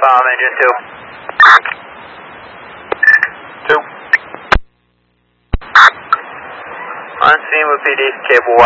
bomb engine 2. 2. On scene with PD cable